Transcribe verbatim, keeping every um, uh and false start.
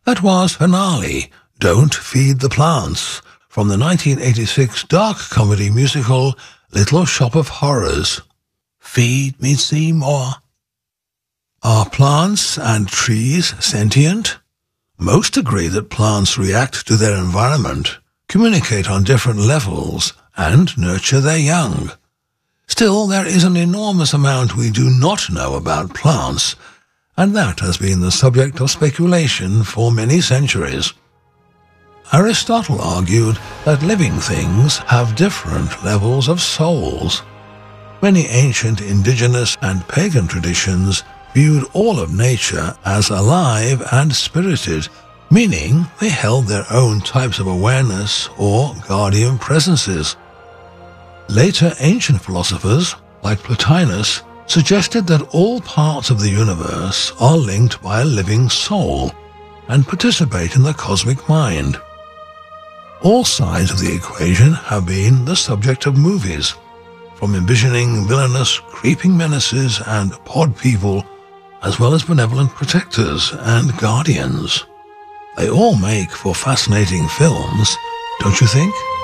That was Finale, Don't Feed the Plants, from the nineteen eighty-six dark comedy musical Little Shop of Horrors. Feed me, Seymour. Are plants and trees sentient? Most agree that plants react to their environment, communicate on different levels, and nurture their young. Still, there is an enormous amount we do not know about plants, and that has been the subject of speculation for many centuries. Aristotle argued that living things have different levels of souls. Many ancient indigenous and pagan traditions viewed all of nature as alive and spirited, meaning they held their own types of awareness or guardian presences. Later ancient philosophers, like Plotinus, suggested that all parts of the universe are linked by a living soul and participate in the cosmic mind. All sides of the equation have been the subject of movies, from envisioning villainous, creeping menaces and pod people, as well as benevolent protectors and guardians. They all make for fascinating films, don't you think?